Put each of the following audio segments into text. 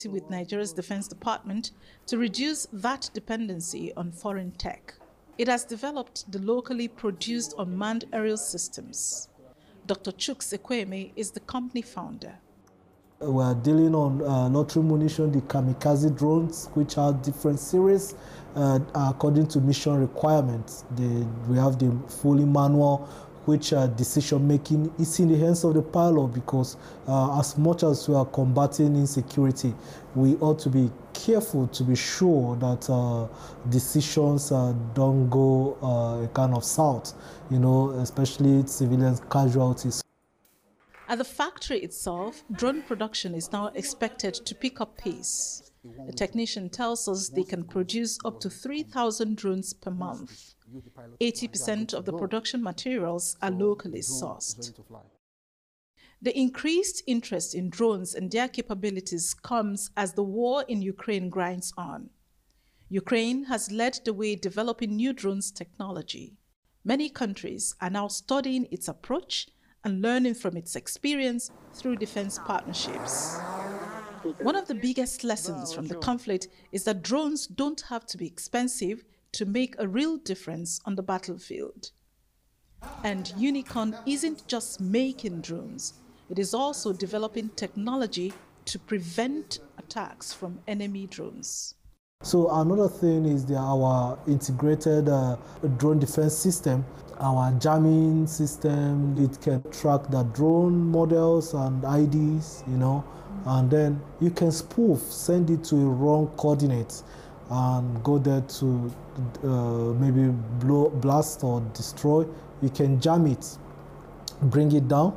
with Nigeria's Defense Department to reduce VAT dependency on foreign tech. It has developed the locally produced unmanned aerial systems. Dr. Chuks Ekweme is the company founder. We are dealing on loitering munition, the kamikaze drones, which are different series according to mission requirements. We have the fully manual, which decision making is in the hands of the pilot, because as much as we are combating insecurity, we ought to be careful to be sure that decisions don't go kind of south, especially civilian casualties. At the factory itself, drone production is now expected to pick up pace. The technician tells us they can produce up to 3,000 drones per month. 80% of the production materials are locally sourced. The increased interest in drones and their capabilities comes as the war in Ukraine grinds on. Ukraine has led the way developing new drones technology. Many countries are now studying its approach and learning from its experience through defense partnerships. One of the biggest lessons from the conflict is that drones don't have to be expensive to make a real difference on the battlefield. And Unicorn isn't just making drones, it is also developing technology to prevent attacks from enemy drones. So another thing is our integrated drone defense system. Our jamming system, it can track the drone models and IDs, and then you can spoof, send it to a wrong coordinate and go there to maybe blast or destroy. You can jam it, bring it down,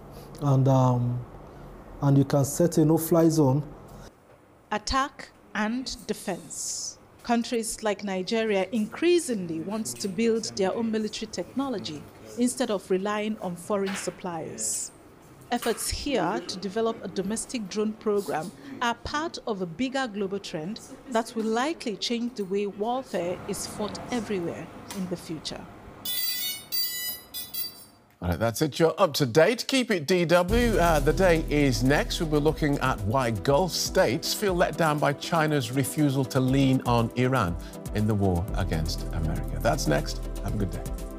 and you can set a no-fly zone. Attack and defense. Countries like Nigeria increasingly want to build their own military technology instead of relying on foreign suppliers. Efforts here to develop a domestic drone program are part of a bigger global trend that will likely change the way warfare is fought everywhere in the future. All right, that's it. You're up to date. Keep it DW. The day is next. We'll be looking at why Gulf states feel let down by China's refusal to lean on Iran in the war against America. That's next. Have a good day.